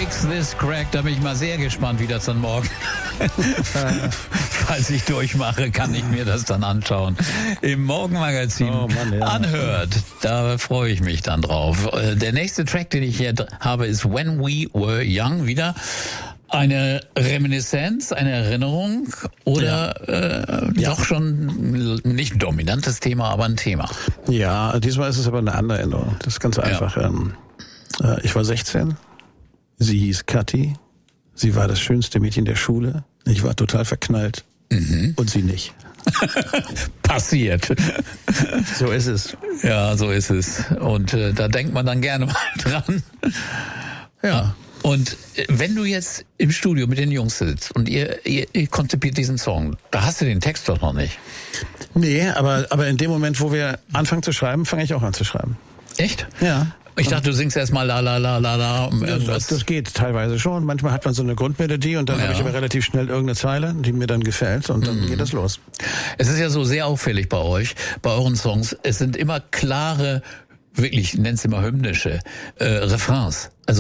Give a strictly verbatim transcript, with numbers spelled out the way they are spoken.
Makes This Crack, da bin ich mal sehr gespannt, wie das dann morgen, falls ich durchmache, kann ich mir das dann anschauen. Im Morgenmagazin oh Mann, ja. anhört, da freue ich mich dann drauf. Der nächste Track, den ich hier habe, ist When We Were Young, wieder eine Reminiszenz, eine Erinnerung oder ja. äh, ja. doch schon nicht ein dominantes Thema, aber ein Thema. Ja, diesmal ist es aber eine andere Erinnerung. Das ist ganz einfach. Ja. Ähm, äh, ich war sechzehn, sie hieß Kathi, sie war das schönste Mädchen der Schule, ich war total verknallt mhm. und sie nicht. Passiert. So ist es. Ja, so ist es. Und äh, da denkt man dann gerne mal dran. Ja. Und wenn du jetzt im Studio mit den Jungs sitzt und ihr, ihr, ihr konzipiert diesen Song, da hast du den Text doch noch nicht. Nee, aber, aber in dem Moment, wo wir anfangen zu schreiben, fange ich auch an zu schreiben. Echt? Ja. Ich dachte, du singst erstmal la la la la la. Um das, das geht teilweise schon. Manchmal hat man so eine Grundmelodie und dann ja. habe ich aber relativ schnell irgendeine Zeile, die mir dann gefällt und dann mhm. geht das los. Es ist ja so sehr auffällig bei euch, bei euren Songs. Es sind immer klare, wirklich, ich nenne es immer hymnische äh, Refrains. Also